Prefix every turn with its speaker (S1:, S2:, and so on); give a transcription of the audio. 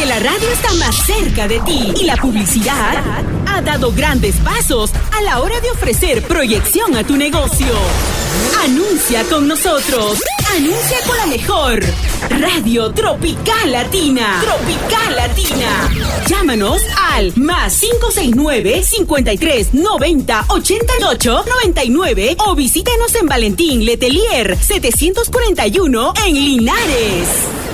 S1: Porque la radio está más cerca de ti y la publicidad ha dado grandes pasos a la hora de ofrecer proyección a tu negocio. Anuncia con nosotros. Anuncia con la mejor Radio Tropical Latina. Tropical Latina. Llámanos al más 569-5390-8899 o visítenos en Valentín Letelier 741 en Linares.